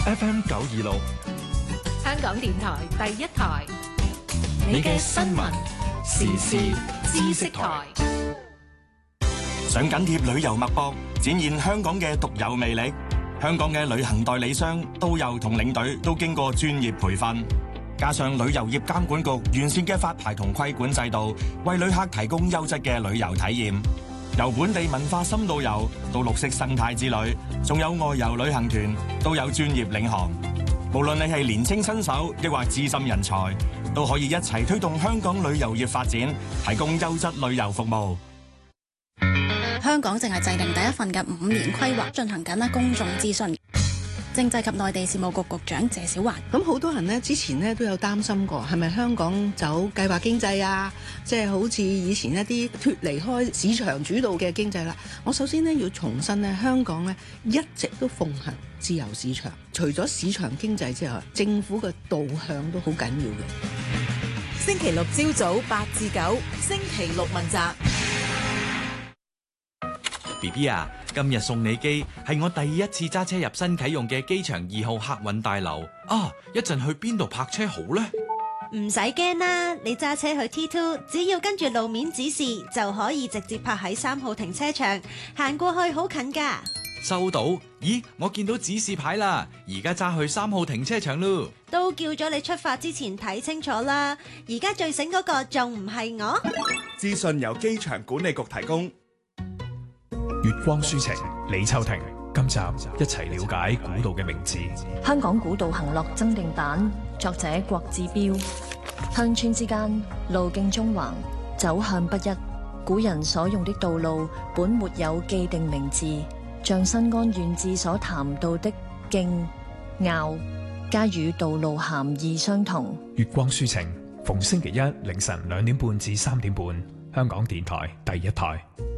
FM 926， 香港電台第一台， 你嘅新聞時事知識台。 想緊貼旅遊脈搏，展現香港嘅獨有魅力。香港嘅旅行代理商、導遊同領隊都經過專業培訓，加上旅遊業監管局完善嘅發牌同規管制度，為旅客提供優質嘅旅遊體驗。由本地文化深度遊到綠色生態之旅，仲有外遊旅行團，都有專業領航。無論你係年青新手，抑或資深人才，都可以一齊推動香港旅遊業發展，提供優質旅遊服務。 香港淨係制定第一份嘅5年規劃，進行緊公眾諮詢。政制及內地事務局局長謝小環， 咁好多人呢之前呢都有擔心過，係咪香港走計劃經濟啊？即係好似以前一啲脫離開市場主導嘅經濟啦。我首先呢要重申呢，香港呢一直都奉行自由市場，除咗市場經濟之外，政府嘅導向都好緊要嘅。 星期六朝早8至9，星期六問責。 BB 啊，今日送你機係我第一次揸車入新啟用嘅機場2號客運大樓啊！一陣去邊度泊車好呢？ 唔使驚啦，你揸車去 T2，只要跟住路面指示就可以直接泊喺3號停車場，行過去好近㗎。 收到？咦，我見到指示牌啦，而家揸去3號停車場咯。 都叫咗你出發之前睇清楚啦，而家最醒嗰個仲唔係我？ 資訊由機場管理局提供。 月光抒情，李秋婷。今集一齊了解古道嘅名字。 香港古道行樂增訂版，作者郭志標。鄉村之間，路徑縱橫，走向不一。古人所用的道路本沒有既定名字，像新安縣志所談到的徑、坳，皆與道路涵義相同。 月光抒情，逢星期一凌晨2點半至3點半，香港電台第一台。